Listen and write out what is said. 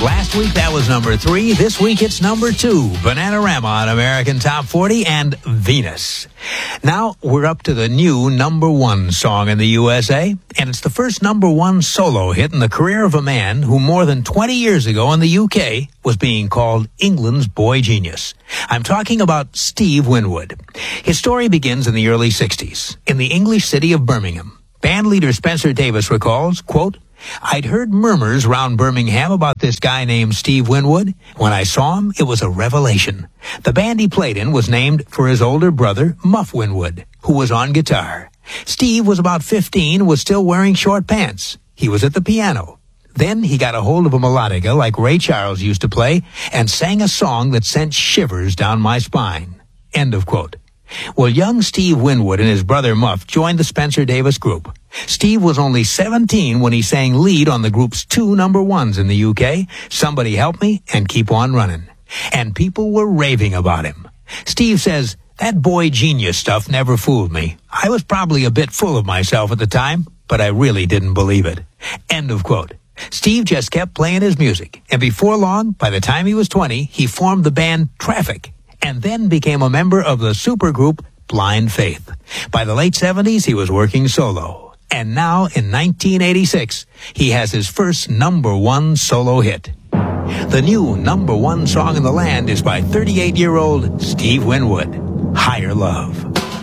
Last week that was number 3. This week it's number 2. Bananarama on American Top 40 and Venus. Now we're up to the new number 1 song in the USA, and it's the first number 1 solo hit in the career of a man who more than 20 years ago in the UK was being called England's boy genius. I'm talking about Steve Winwood. His story begins in the early 60s in the English city of Birmingham. Band leader Spencer Davis recalls, quote, "I'd heard murmurs round Birmingham about this guy named Steve Winwood. When I saw him, it was a revelation. The band he played in was named for his older brother, Muff Winwood, who was on guitar. Steve was about 15, was still wearing short pants. He was at the piano. Then he got a hold of a melodica like Ray Charles used to play and sang a song that sent shivers down my spine." End of quote. Well, young Steve Winwood and his brother Muff joined the Spencer Davis group. Steve was only 17 when he sang lead on the group's 2 number 1s in the UK, Somebody Help Me and Keep On Running. And people were raving about him. Steve says, "That boy genius stuff never fooled me. I was probably a bit full of myself at the time, but I really didn't believe it." End of quote. Steve just kept playing his music, and before long, by the time he was 20, he formed the band Traffic, and then became a member of the supergroup Blind Faith. By the late 70s, he was working solo. And now, in 1986, he has his first number 1 solo hit. The new number 1 song in the land is by 38-year-old Steve Winwood, Higher Love.